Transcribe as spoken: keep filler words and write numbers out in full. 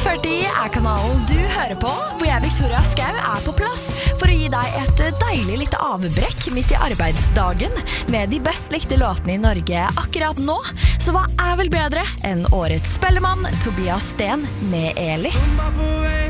Topp førti er kanalen du hører på, hvor jeg, Victoria Skau, er på plass for å gi deg et deilig lite avbrekk midt i arbeidsdagen med de best likte låtene i Norge akkurat nå. Så hva er vel bedre enn årets spellemann, Tobias Sten med Eli?